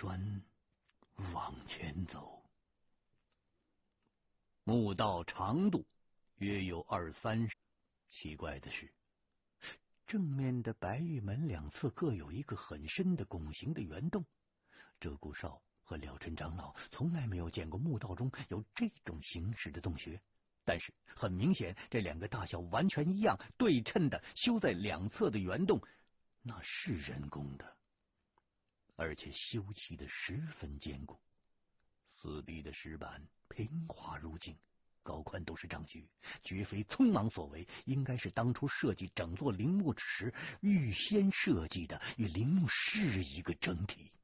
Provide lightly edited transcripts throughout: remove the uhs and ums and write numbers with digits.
砖往前走。墓道长度约有20-30。奇怪的是，正面的白玉门两侧各有一个很深的拱形的圆洞。鹧鸪哨和了尘长老从来没有见过墓道中有这种形式的洞穴，但是很明显，这两个大小完全一样、对称的修在两侧的圆洞，那是人工的，而且修砌的十分坚固。四壁的石板平滑如镜，高宽都是丈许，绝非匆忙所为，应该是当初设计整座陵墓时预先设计的，与陵墓是一个整体。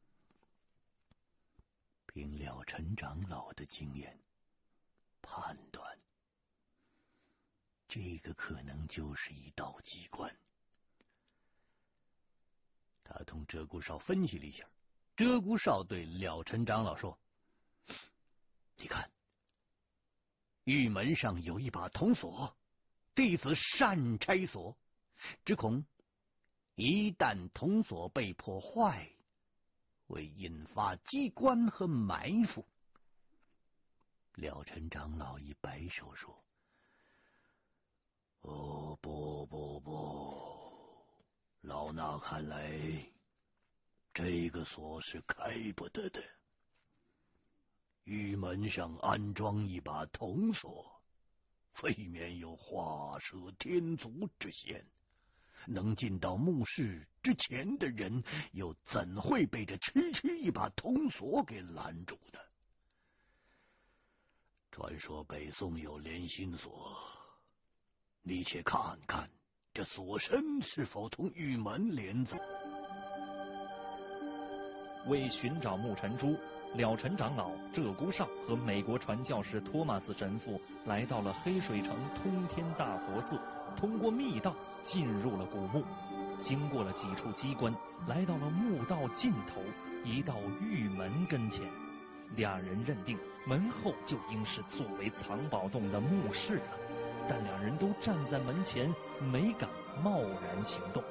凭了尘长老的经验判断，这个可能就是一道机关。他同鹧鸪哨分析了一下，鹧鸪哨对了尘长老说：“你看，玉门上有一把铜锁，弟子善拆锁，只恐一旦铜锁被破坏，会引发机关和埋伏。”了尘长老一摆手说：“哦，不，老衲看来这个锁是开不得的。玉门上安装一把铜锁，未免有画蛇添足之嫌。能进到墓室之前的人，又怎会被这区一把铜锁给拦住呢？传说北宋有连心锁，你且看看这锁身是否同玉门连在。” 为寻找木尘珠，了尘长老、鹧鸪哨和美国传教士托马斯神父来到了黑水城通天大佛寺，通过密道进入了古墓，经过了几处机关，来到了墓道尽头一道玉门跟前。俩人认定门后就应是作为藏宝洞的墓室了，但两人都站在门前，没敢贸然行动。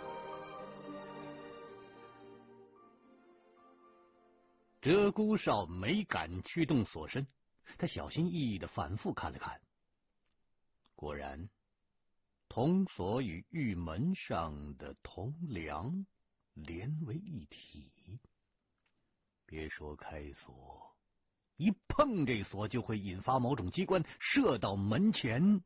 鹧鸪哨没敢驱动锁身，他小心翼翼的反复看了看，果然铜锁与玉门上的铜梁连为一体。别说开锁，一碰这锁就会引发某种机关，射到门前。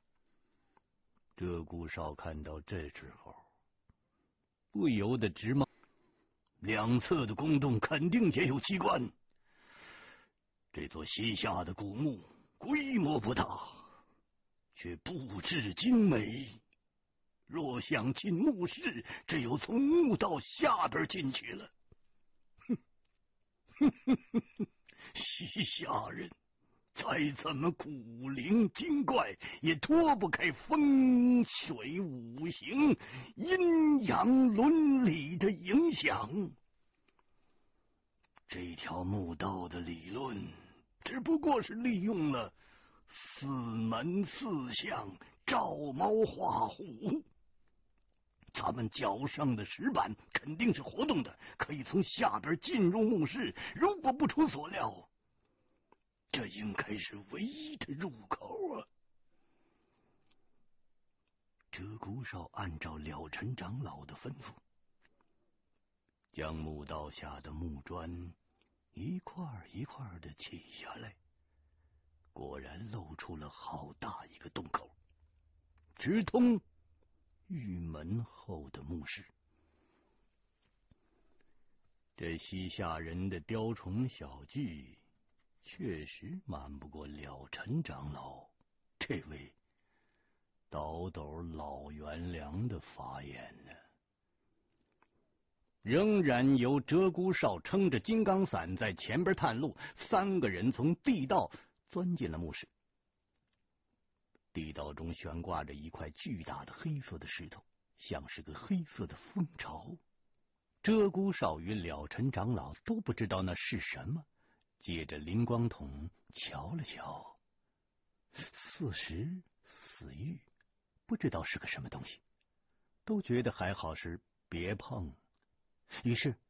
鹧鸪哨看到这时候，不由得直冒，两侧的宫洞肯定也有机关。这座西夏的古墓规模不大，却布置精美。若想进墓室，只有从墓道下边进去了。西夏人再怎么古灵精怪，也脱不开风水五行、阴阳伦理的影响。这条墓道的理论只不过是利用了四门四象、照猫画虎。咱们脚上的石板肯定是活动的，可以从下边进入墓室。如果不出所料，这应该是唯一的入口啊！鹧鸪哨按照了尘长老的吩咐，将墓道下的木砖一块一块的起下来，果然露出了好大一个洞口，直通玉门后的墓室。这西夏人的雕虫小技确实瞒不过了尘长老这位倒斗老元良的法眼呢。仍然由鹧鸪哨撑着金刚伞在前边探路，三个人从地道钻进了墓室。地道中悬挂着一块巨大的黑色的石头，像是个黑色的蜂巢。鹧鸪哨与了尘长老都不知道那是什么，借着灵光筒瞧了瞧，似石似玉，不知道是个什么东西，都觉得还好是别碰。于是